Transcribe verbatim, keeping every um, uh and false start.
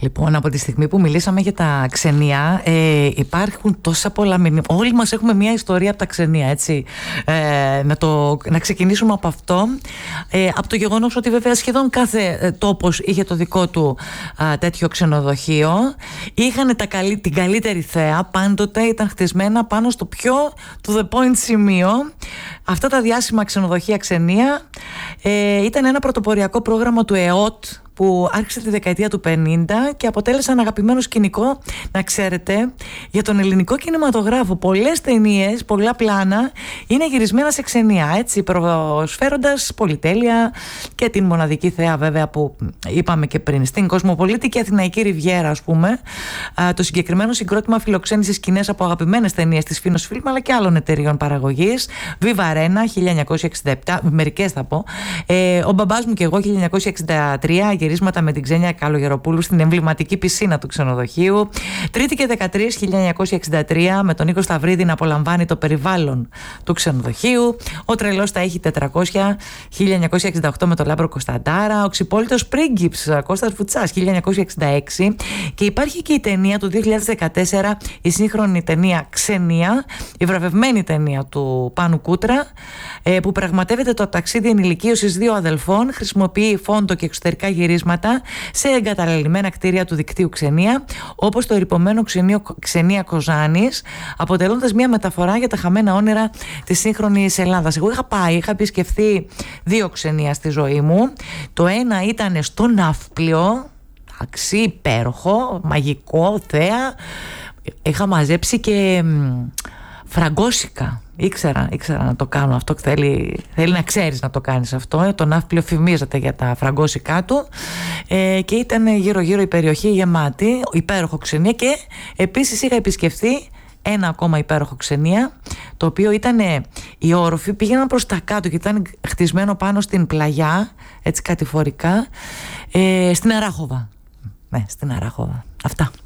Λοιπόν, από τη στιγμή που μιλήσαμε για τα ξενία, ε, υπάρχουν τόσα πολλά μηνύματα. Όλοι μας έχουμε μια ιστορία από τα ξενία, έτσι. Ε, να, το, να ξεκινήσουμε από αυτό. Ε, από το γεγονός ότι βέβαια σχεδόν κάθε ε, τόπος είχε το δικό του α, τέτοιο ξενοδοχείο. Είχαν τα καλύ, την καλύτερη θέα, πάντοτε ήταν χτισμένα πάνω στο πιο to the point σημείο. Αυτά τα διάσημα ξενοδοχεία ξενία ε, ήταν ένα πρωτοποριακό πρόγραμμα του ΕΟΤ που άρχισε τη δεκαετία του πενήντα και αποτέλεσε ένα αγαπημένο σκηνικό, να ξέρετε, για τον ελληνικό κινηματογράφο. Πολλές ταινίες, πολλά πλάνα είναι γυρισμένα σε ξενία, έτσι, προσφέροντας πολυτέλεια και την μοναδική θέα βέβαια που είπαμε και πριν. Στην Κοσμοπολίτη και Αθηναϊκή Ριβιέρα, ας πούμε, το συγκεκριμένο συγκρότημα φιλοξένησε σκηνές από αγαπημένες ταινίες της Φίνος Φιλμ αλλά και άλλων εταιριών παραγωγής. Viva Arena χίλια εννιακόσια εξήντα επτά, μερικές θα πω. Ε, ο μπαμπάς μου και εγώ χίλια εννιακόσια εξήντα τρία, γυρίσματα με την Ξένια Καλογεροπούλου στην εμβληματική πισίνα του ξενοδοχείου. Τρίτη και δεκατρείς χίλια εννιακόσια εξήντα τρία, με τον Νίκο Σταυρίδη να απολαμβάνει το περιβάλλον του ξενοδοχείου. Ο Τρελός τα έχει τετρακόσια χίλια εννιακόσια εξήντα οκτώ με τον Λάμπρο Κωνσταντάρα. Ο Ξυπόλυτος Πρίγκιψ Κώστας Βουτσάς χίλια εννιακόσια εξήντα έξι. Και υπάρχει και η ταινία του δύο χιλιάδες δεκατέσσερα, η σύγχρονη ταινία Ξενία, η βραβευμένη ταινία του Πάνου Κούτρα, που πραγματεύεται το ταξίδι ενηλικίωσης δύο αδελφών, χρησιμοποιεί φόντο και εξωτερικά γυρίσματα σε εγκαταλελειμμένα κτίρια του δικτύου Ξενία, όπως το ερειπωμένο ξενείο Ξενία Κοζάνης, αποτελώντας μια μεταφορά για τα χαμένα όνειρα της σύγχρονης Ελλάδας. Εγώ είχα πάει, είχα επισκεφθεί δύο ξενία στη ζωή μου. Το ένα ήταν στο Ναύπλιο, αξί, υπέροχο, μαγικό, θέα. Είχα μαζέψει και φραγκόσικα. Ήξερα, ήξερα να το κάνω αυτό. Θέλει, θέλει να ξέρεις να το κάνεις αυτό. Το Ναύπλιο φημίζεται για τα φραγκόσικά του, ε, και ήταν γύρω γύρω η περιοχή γεμάτη, υπέροχο ξενία. Και επίσης είχα επισκεφθεί ένα ακόμα υπέροχο ξενία, το οποίο ήταν οι όροφοι πήγαιναν προς τα κάτω και ήταν χτισμένο πάνω στην πλαγιά, έτσι κατηφορικά, ε, στην Αράχοβα. Ναι, στην Αράχοβα. Αυτά.